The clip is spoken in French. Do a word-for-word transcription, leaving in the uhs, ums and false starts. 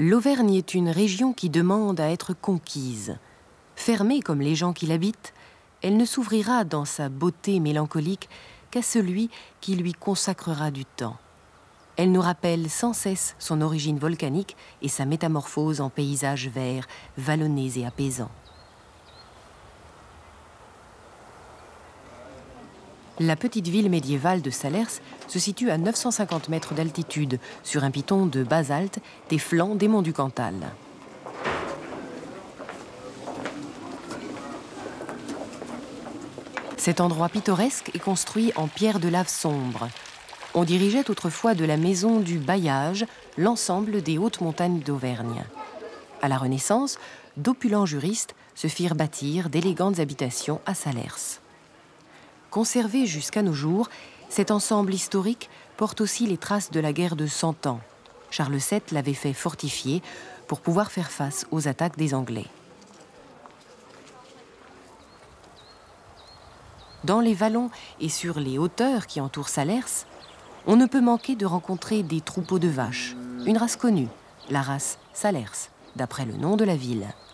L'Auvergne est une région qui demande à être conquise. Fermée comme les gens qui l'habitent, elle ne s'ouvrira dans sa beauté mélancolique qu'à celui qui lui consacrera du temps. Elle nous rappelle sans cesse son origine volcanique et sa métamorphose en paysages verts, vallonnés et apaisants. La petite ville médiévale de Salers se situe à neuf cent cinquante mètres d'altitude, sur un piton de basalte des flancs des monts du Cantal. Cet endroit pittoresque est construit en pierre de lave sombre. On dirigeait autrefois de la maison du bailliage l'ensemble des hautes montagnes d'Auvergne. À la Renaissance, d'opulents juristes se firent bâtir d'élégantes habitations à Salers. Conservé jusqu'à nos jours, cet ensemble historique porte aussi les traces de la guerre de Cent Ans. Charles sept l'avait fait fortifier pour pouvoir faire face aux attaques des Anglais. Dans les vallons et sur les hauteurs qui entourent Salers, on ne peut manquer de rencontrer des troupeaux de vaches, une race connue, la race Salers, d'après le nom de la ville.